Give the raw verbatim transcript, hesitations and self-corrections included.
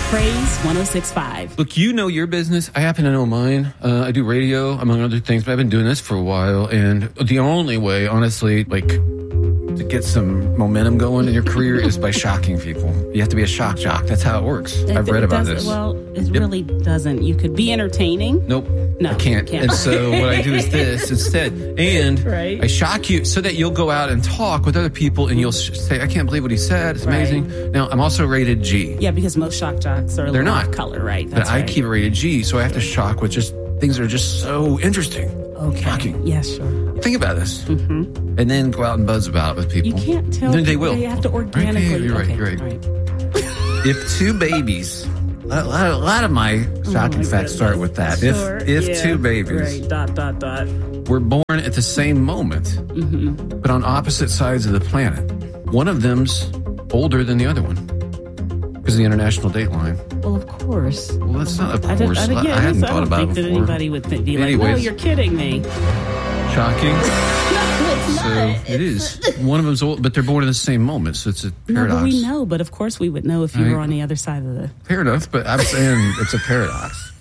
Praise one oh six point five. Look, you know your business. I happen to know mine. Uh, I do radio, among other things, but I've been doing this for a while. And the only way, honestly, like, to get some momentum going in your career is by shocking people. You have to be a shock jock. That's how it works. It, I've read it about doesn't- this. Well, it Yep. really doesn't. You could be entertaining. Nope. No, I can't. you can't. And so what I do is this instead. And Right. I shock you so that you'll go out and talk with other people and you'll sh- say, I can't believe what he said. It's amazing. Right. Now, I'm also rated G. Yeah, because most shock jocks are a They're little not. off color, right? But That's I right. keep it rated G, so I have to shock with just things that are just so interesting. Okay. Shocking. Yeah, sure. Think about this. Mm-hmm. And then go out and buzz about it with people. You can't tell. Then they people. will. You have to Right, organically. yeah, you're right, okay, you're right. all right. If two babies, a lot, a lot of my shocking Oh my facts start with that. Sure, if if yeah, two babies Right, dot, dot, dot. were born at the same moment, Mm-hmm. but on opposite sides of the planet, one of them's older than the other one because of the international date line. Well, of course. Well, that's not of I, course. did, I, I, yeah, I hadn't I thought don't about think it that before. anybody would think, be like, Anyways. no, you're kidding me. Shocking. No, it's So not. it is. One of them's old, but they're born in the same moment, so it's a No, paradox. but we know. But of course we would know if you Right. were on the other side of the... Fair enough, but I'm saying it's a paradox.